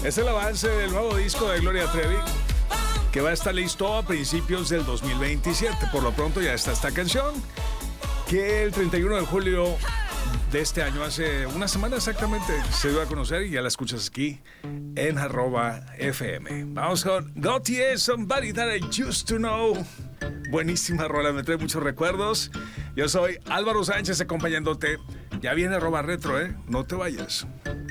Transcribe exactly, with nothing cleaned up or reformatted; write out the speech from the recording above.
Es el avance del nuevo disco de Gloria Trevi, que va a estar listo a principios del dos mil veintisiete. Por lo pronto ya está esta canción, que el treinta y uno de julio de este año, hace una semana exactamente, se dio a conocer y ya la escuchas aquí en arroba F M. Vamos con Gotye, Somebody That I Used to Know. Buenísima rola, me trae muchos recuerdos. Yo soy Álvaro Sánchez acompañándote. Ya viene arroba retro, ¿eh? No te vayas.